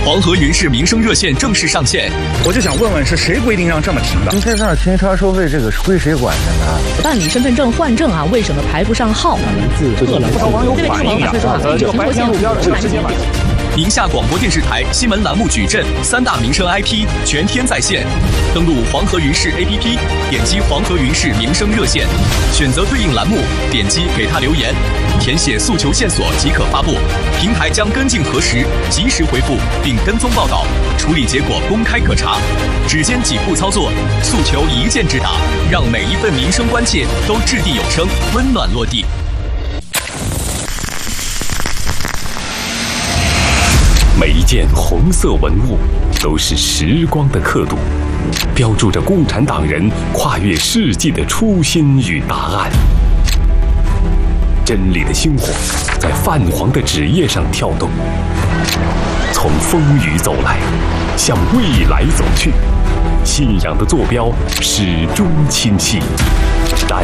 黄河云氏民生热线正式上线。 我就想问问，是谁规定让这么停的？ 停车场停车收费这个是归谁管的呢？ 办理身份证换证啊，为什么排不上号？ 不少网友反映啊，这个白天路标直接买。 宁夏广播电视台新闻栏目矩阵3大民生 IP 全天在线，登录黄河云氏 APP， 点击黄河云氏民生热线，选择对应栏目，点击给他留言，填写诉求线索即可发布，平台将跟进核实，及时回复并跟踪报道，处理结果公开可查。只见几步操作，诉求一键直达，让每一份民生关切都掷地有声，温暖落地。 每一件红色文物都是时光的刻度，标注着共产党人跨越世纪的初心与答案。真理的星火在泛黄的纸页上跳动，从风雨走来，向未来走去，信仰的坐标始终清晰。燃